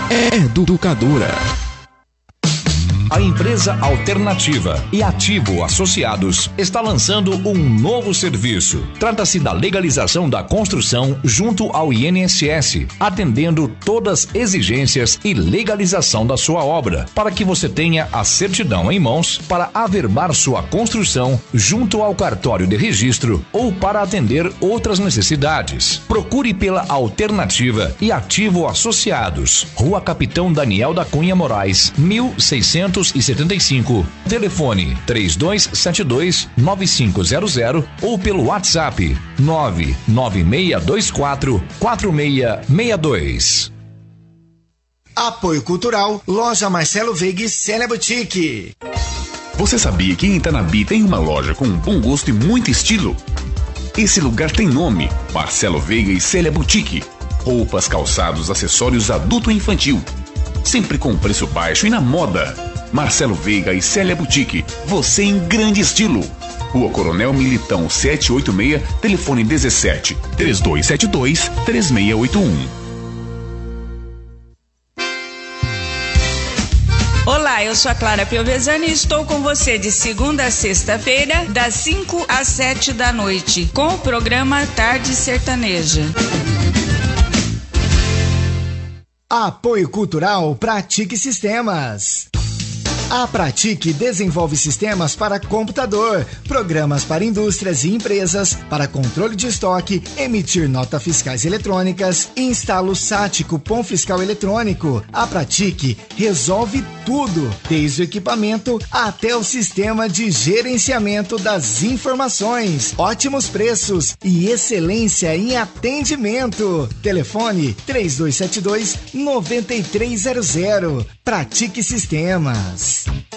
Educadora. A empresa Alternativa e Ativo Associados está lançando um novo serviço. Trata-se da legalização da construção junto ao INSS, atendendo todas as exigências e legalização da sua obra, para que você tenha a certidão em mãos para averbar sua construção junto ao cartório de registro ou para atender outras necessidades. Procure pela Alternativa e Ativo Associados, Rua Capitão Daniel da Cunha Moraes, 1675, telefone 3272-9500 ou pelo WhatsApp 99624-4662. Apoio Cultural, Loja Marcelo Veiga e Célia Boutique. Você sabia que em Itanabi tem uma loja com bom gosto e muito estilo? Esse lugar tem nome, Marcelo Veiga e Célia Boutique. Roupas, calçados, acessórios adulto e infantil. Sempre com preço baixo e na moda. Marcelo Veiga e Célia Boutique, você em grande estilo. Rua Coronel Militão 786, telefone 17 3272 3681. Olá, eu sou a Clara Piovesani e estou com você de segunda a sexta-feira, das 5 às 7 da noite, com o programa Tarde Sertaneja. Apoio Cultural Pratique Sistemas. A Pratique desenvolve sistemas para computador, programas para indústrias e empresas, para controle de estoque, emitir notas fiscais eletrônicas, instala o SAT, cupom fiscal eletrônico. A Pratique resolve tudo, desde o equipamento até o sistema de gerenciamento das informações. Ótimos preços e excelência em atendimento. Telefone 3272-9300. Pratique Sistemas.